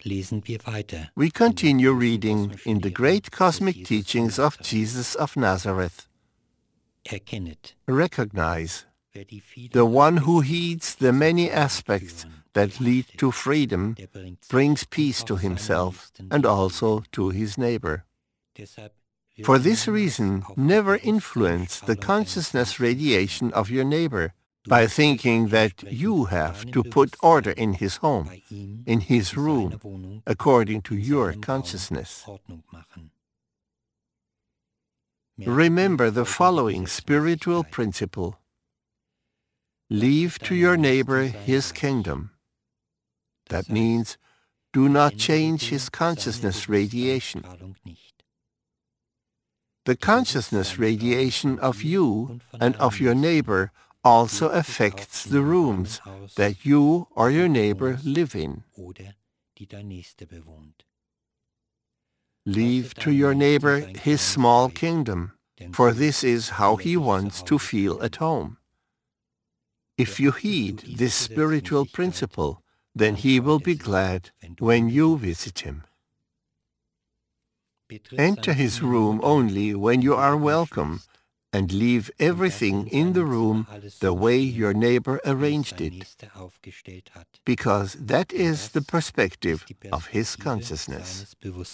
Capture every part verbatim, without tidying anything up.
lesen wir weiter. We continue reading in the great cosmic teachings of Jesus of Nazareth. Erkennet, Recognize wer die vielen the one who heeds the many aspects that lead to freedom der bringt brings peace to himself and also to his neighbor. deshalb For this reason, never influence the consciousness radiation of your neighbor by thinking that you have to put order in his home, bei ihm in his in room, seiner Wohnung according to in your seinem Raum consciousness. Ordnung machen. Merke, Remember the folge following dieser spiritual Flüssigkeit. principle. Leave to your neighbor his kingdom. That means, do not change his consciousness radiation. The consciousness radiation of you and of your neighbor also affects the rooms that you or your neighbor live in. Oder die dein Nächster bewohnt. Leave to your neighbor his small kingdom, for this is how he wants to feel at home. If you heed this spiritual principle, then he will be glad when you visit him. Enter his room only when you are welcome, and leave everything in the room the way your neighbor arranged it, because that is the perspective of his consciousness.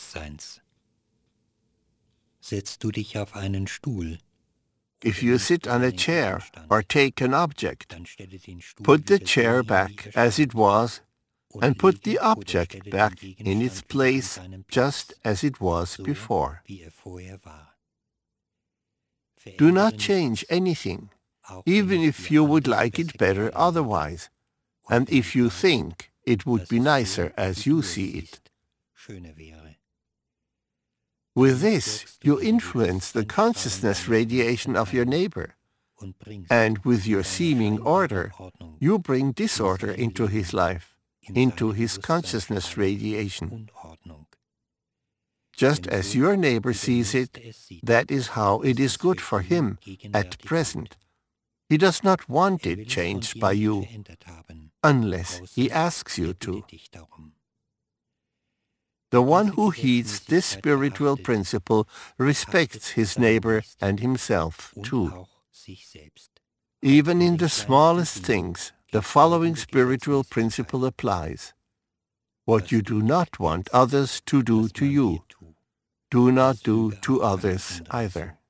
Setzt du dich auf einen Stuhl, If you sit on a chair or take an object, dann stelle den Stuhl put the wieder chair so hin, back wie er as it stand, was, oder and put lege the oder object stelle back den in its Gegenstand wieder place an seinen Platz, just as it was so before. wie er vorher war. Do not Verändere change nichts, anything, auch wenn even es if dir you would anders like besser it better gefallen würde. otherwise, Und and wenn if du you glaubst, think it would dass be es so, nicer as wie you du es see it. siehst, schöner wäre. With this, you influence the consciousness radiation of your neighbor, Und bringst and with your in seiner seeming scheinbaren order, Ordnung you bring disorder into his life, in into seine his consciousness Bewusstseinsschale radiation. und Ordnung. Just Denn as so, your neighbor wie der sees it, Nächste es sieht, that is how it ist is es good für for ihn him at gegenwärtig present. gut. He does not want Er it will es von changed dir by nicht you, verändert haben. unless he Außer asks you er to. bittet dich darum. The Wer one diese who heeds this Gesetzmäßigkeit spiritual verachtet, principle respects achtet his seinen neighbor Nächsten and himself und too. auch sich selbst. Even In in den the kleinsten smallest Dingen things, the gilt following folgende spiritual Gesetzmäßigkeit. principle applies. What Was you du do nicht not want willst, others to do dass to man you, dir tut, do not das do füge to auch keinem others anderen either. zu.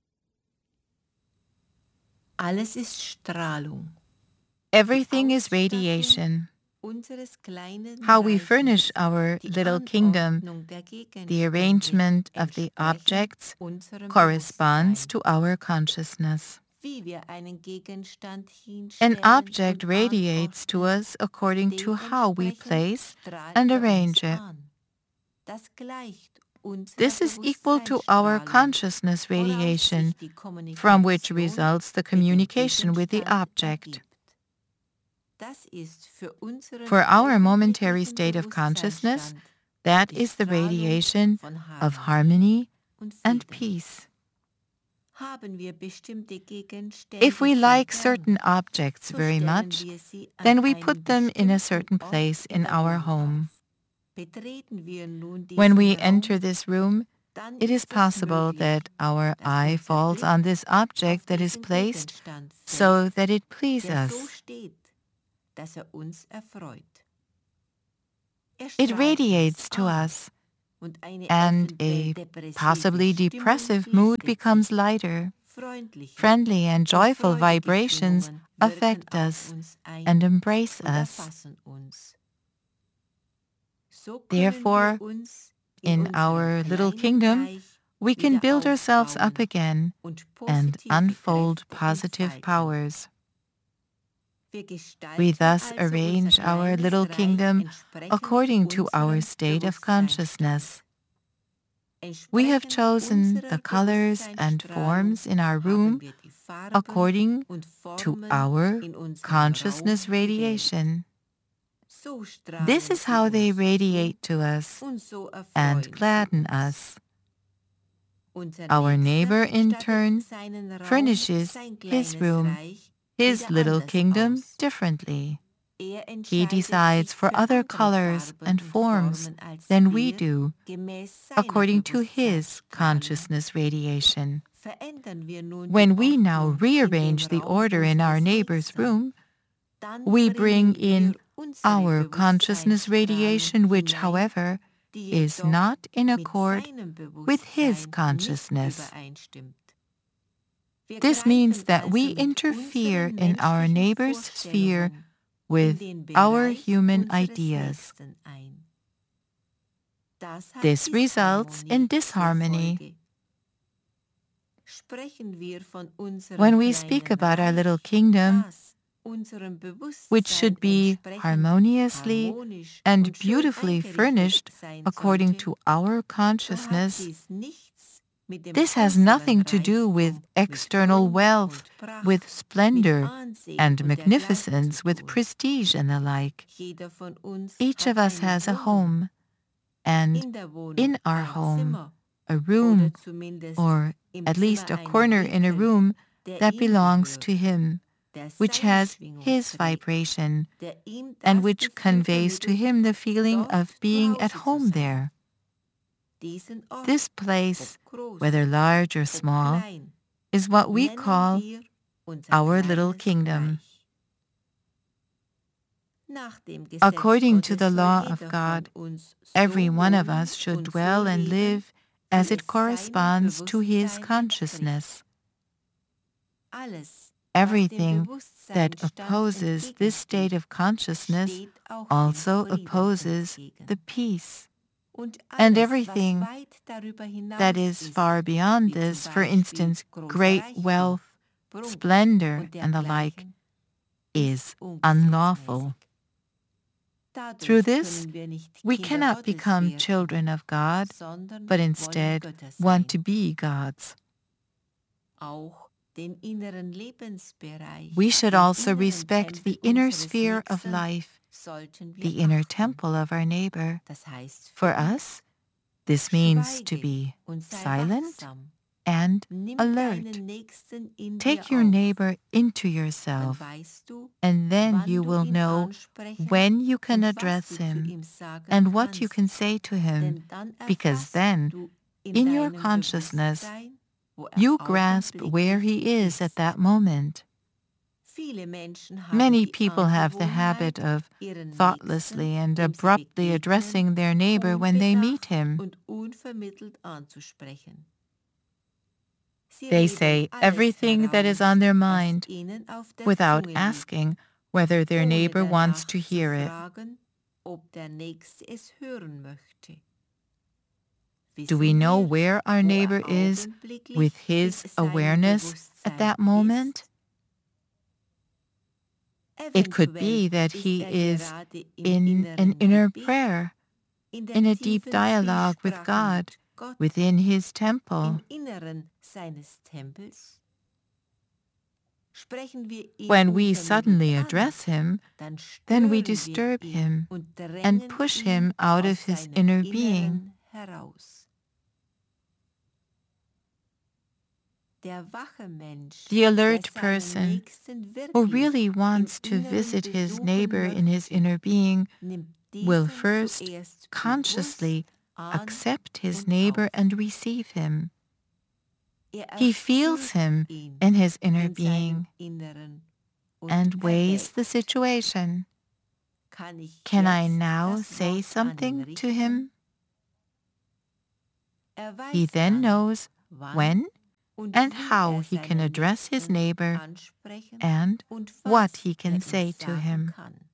Alles ist Strahlung. Everything is radiation. How we furnish our little kingdom, the arrangement of the objects, corresponds to our consciousness. An object radiates to us according to how we place and arrange it. This is equal to our consciousness radiation, from which results the communication with the object. For our momentary state of consciousness, that is the radiation of harmony and peace. If we like certain objects very much, then we put them in a certain place in our home. When we enter this room, it is possible that our eye falls on this object that is placed so that it pleases us. It radiates to us, and a possibly depressive mood becomes lighter. Friendly and joyful vibrations affect us and embrace us. Therefore, in our little kingdom, we can build ourselves up again and unfold positive powers. We thus arrange our little kingdom according to our state of consciousness. We have chosen the colors and forms in our room according to our consciousness radiation. This is how they radiate to us and gladden us. Our neighbor, in turn, furnishes his room, his little kingdom, differently. He decides for other colors and forms than we do, according to his consciousness radiation. When we now rearrange the order in our neighbor's room, we bring in our consciousness radiation, which, however, is not in accord with his consciousness. This means that we interfere in our neighbor's sphere with our human ideas. This results in disharmony. When we speak about our little kingdom, which should be harmoniously and beautifully furnished according to our consciousness, this has nothing to do with external wealth, with splendor and magnificence, with prestige and the like. Each of us has a home, and in our home, a room, or at least a corner in a room that belongs to him, which has his vibration, and which conveys to him the feeling of being at home there. This place, whether large or small, is what we call our little kingdom. According to the law of God, every one of us should dwell and live as it corresponds to his consciousness. Everything that opposes this state of consciousness also opposes the peace. And everything that is far beyond this, for instance, great wealth, splendor, and the like, is unlawful. Through this, we cannot become children of God, but instead want to be gods. We should also respect the inner sphere of life, the inner temple of our neighbor. For us, this means to be silent and alert. Take your neighbor into yourself, and then you will know when you can address him and what you can say to him, because then, in your consciousness, you grasp where he is at that moment. Many people have the habit of thoughtlessly and abruptly addressing their neighbor when they meet him. They say everything that is on their mind without asking whether their neighbor wants to hear it. Do we know where our neighbor is with his awareness at that moment? It could be that he is in an inner prayer, in a deep dialogue with God, within his temple. When we suddenly address him, then we disturb him and push him out of his inner being. The alert person who really wants to visit his neighbor in his inner being will first consciously accept his neighbor and receive him. He feels him in his inner being and weighs the situation. Can I now say something to him? He then knows when and how he can address his neighbor and what he can say to him.